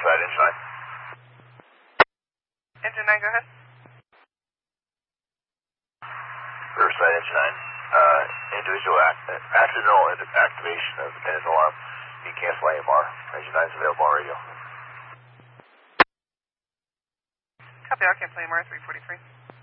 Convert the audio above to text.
Riverside, Engine 9. Engine 9, go ahead. Riverside, Engine 9. Individual accidental activation of dependent alarm. You can cancel AMR. Engine 9 is available on radio. Copy, I'll cancel AMR 343.